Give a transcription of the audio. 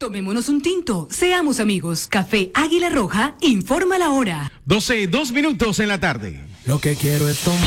Tomémonos un tinto, seamos amigos. Café Águila Roja, informa la hora. 12:02 en la tarde. Lo que quiero es tomar.